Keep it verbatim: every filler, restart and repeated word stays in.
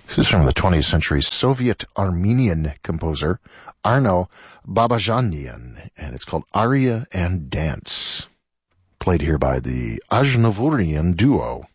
This is from the twentieth century Soviet-Armenian composer Arno Babajanian, and it's called Aria and Dance, played here by the Aznavourian Duo.